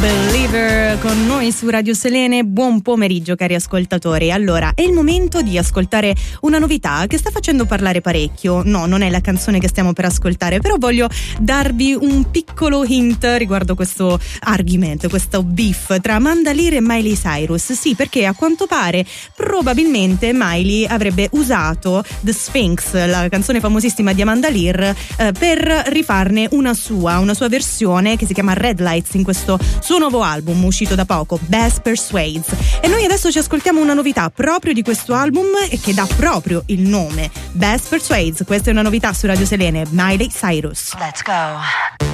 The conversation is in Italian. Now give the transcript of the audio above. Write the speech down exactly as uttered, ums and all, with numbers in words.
Believer con noi su Radio Selene. Buon pomeriggio cari ascoltatori. Allora, è il momento di ascoltare una novità che sta facendo parlare parecchio. No, non è la canzone che stiamo per ascoltare, però voglio darvi un piccolo hint riguardo questo argomento, questo beef tra Amanda Lear e Miley Cyrus. Sì, perché a quanto pare probabilmente Miley avrebbe usato The Sphinx, la canzone famosissima di Amanda Lear, eh, per rifarne una sua, una sua versione che si chiama Red Lights in questo suo nuovo album uscito da poco, Best Persuades. E noi adesso ci ascoltiamo una novità proprio di questo album e che dà proprio il nome, Best Persuades. Questa è una novità su Radio Selene, Miley Cyrus. Let's go.